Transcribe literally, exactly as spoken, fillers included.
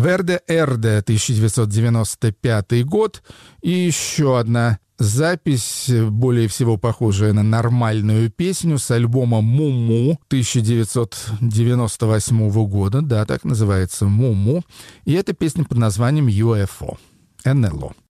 Верде Эрде, тысяча девятьсот девяносто пятый год. И еще одна запись, более всего похожая на нормальную песню, с альбома «Муму» тысяча девятьсот девяносто восьмого года. Да, так называется «Муму». И эта песня под названием ю эф о, эн эл о.